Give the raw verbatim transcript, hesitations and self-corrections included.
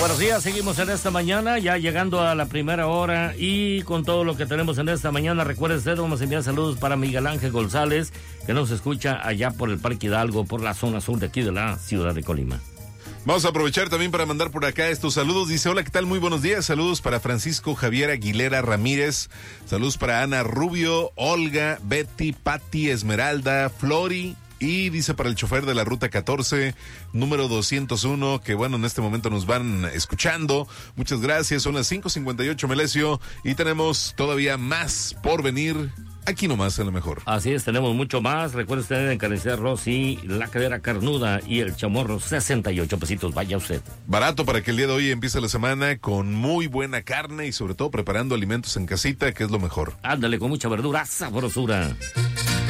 buenos días, seguimos en esta mañana, ya llegando a la primera hora y con todo lo que tenemos en esta mañana, recuerde usted, vamos a enviar saludos para Miguel Ángel González, que nos escucha allá por el Parque Hidalgo, por la zona sur de aquí de la ciudad de Colima. Vamos a aprovechar también para mandar por acá estos saludos. Dice, hola, ¿qué tal? Muy buenos días. Saludos para Francisco Javier Aguilera Ramírez. Saludos para Ana Rubio, Olga, Betty, Patti, Esmeralda, Flori. Y dice para el chofer de la ruta catorce, número doscientos uno, que bueno, en este momento nos van escuchando. Muchas gracias, son las cinco cincuenta y ocho, Melesio, y tenemos todavía más por venir. Aquí nomás, a lo mejor. Así es, tenemos mucho más. Recuerde usted en Carnicería Rossi, la cadera carnuda y el chamorro, sesenta y ocho pesitos. Vaya usted. Barato para que el día de hoy empiece la semana con muy buena carne y sobre todo preparando alimentos en casita, que es lo mejor. Ándale, con mucha verdura, sabrosura.